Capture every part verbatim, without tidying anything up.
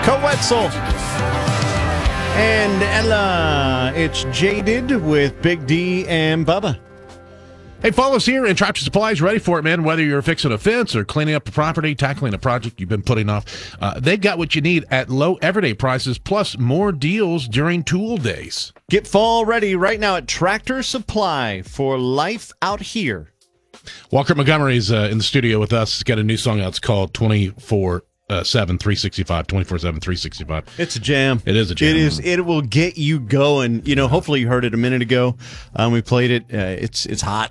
Coetzel and Ella. It's Jaded with Big D and Bubba. Hey, follow us here in Tractor Supply's ready for it, man. Whether you're fixing a fence or cleaning up a property, tackling a project you've been putting off, uh, they've got what you need at low everyday prices, plus more deals during tool days. Get fall ready right now at Tractor Supply for life out here. Walker Montgomery's uh, in the studio with us. He's got a new song out. It's called twenty-four seven, three sixty-five, twenty-four seven, three sixty-five. It's a jam. It is a jam. It is. It will get you going. You know, hopefully you heard it a minute ago. Um, we played it. Uh, it's it's hot.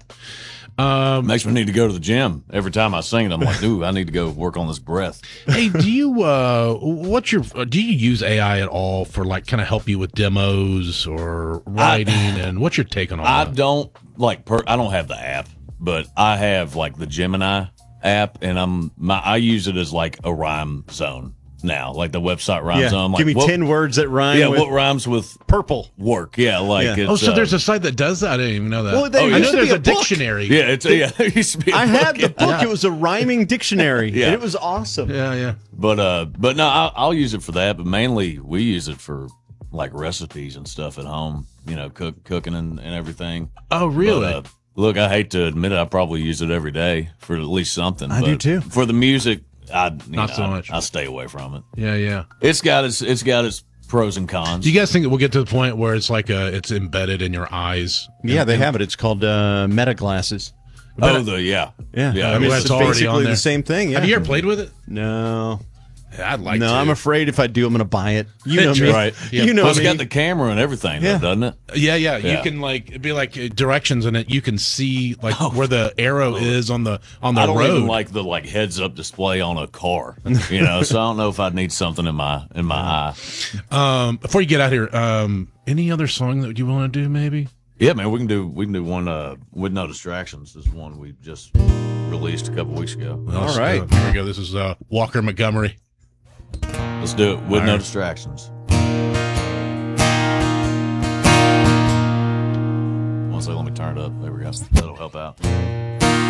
Um, Makes me need to go to the gym. Every time I sing it, I'm like, ooh, I need to go work on this breath. Hey, do you uh, what's your do you use A I at all for like kind of help you with demos or writing? I, and what's your take on all I that? I don't like. Per, I don't have the app, but I have like the Gemini app, and I'm my I use it as like a rhyme zone now, like the website rhyme yeah. zone. I'm like, give me what, ten words that rhyme. Yeah, with what rhymes with purple work? Yeah, like yeah. It's, oh, so uh, there's a site that does that. I didn't even know that. Well, there oh, used I know to there's be a, a book. dictionary. Yeah, it's yeah. There used to be. A I book. had the book. Yeah. It was a rhyming dictionary. Yeah. And it was awesome. Yeah, yeah. But uh, but no, I'll, I'll use it for that. But mainly, we use it for like recipes and stuff at home. You know, cook cooking and, and everything. Oh, really? But, uh, look, I hate to admit it. I probably use it every day for at least something. I but do too. For the music, I you not know, so I, much. I stay away from it. Yeah, yeah. It's got its it's got its pros and cons. Do you guys think that we'll get to the point where it's like uh it's embedded in your eyes? Yeah, and, they and, have it. It's called uh, Meta Glasses. Oh, the yeah, Yeah, yeah. I mean, that's it's already basically on there. the same thing. Yeah. Have you ever played with it? No. I'd like no, to. I'm afraid if I do, I'm going to buy it. You know me. Right. Yeah. You know Well, it's me. got the camera and everything, Yeah. though, doesn't it? Yeah, yeah, Yeah. You can like it'd be like uh, directions in it. You can see like where the arrow is on the on the I don't road. even like the like heads up display on a car, you know. So I don't know if I'd need something in my in my eye. Um, before you get out here, um, any other song that you want to do? Maybe. Yeah, man, we can do we can do one uh, with no distractions. This is one we just released a couple weeks ago. Well, All let's right. do it. Here we go. This is uh, Walker Montgomery. Let's do it with All no right. distractions. One second, let me turn it up. There we go. That'll help out.